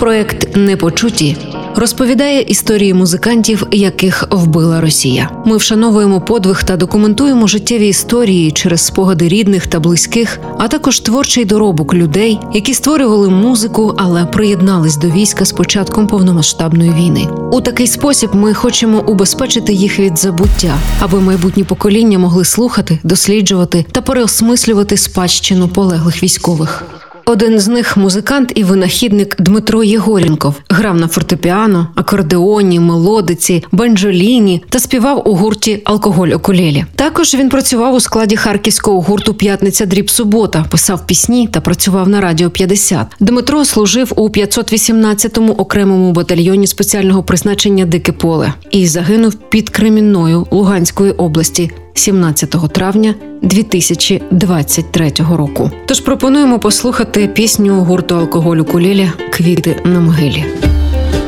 Проект «Непочуті» розповідає історії музикантів, яких вбила Росія. Ми вшановуємо подвиг та документуємо життєві історії через спогади рідних та близьких, а також творчий доробок людей, які створювали музику, але приєднались до війська з початком повномасштабної війни. У такий спосіб ми хочемо убезпечити їх від забуття, аби майбутні покоління могли слухати, досліджувати та переосмислювати спадщину полеглих військових. Один з них – музикант і винахідник Дмитро Єгорєнков. Грав на фортепіано, акордеоні, мелодиці, банджоліні та співав у гурті «Алкоголь-укулеле». Також він працював у складі харківського гурту «П'ятниця-дріб-субота», писав пісні та працював на Радіо 50. Дмитро служив у 518-му окремому батальйоні спеціального призначення «Дике поле» і загинув під Кремінною Луганської області 17 травня 2023 року. Тож пропонуємо послухати пісню гурту «Алкоголь-укулеле» «Квіти на могилі».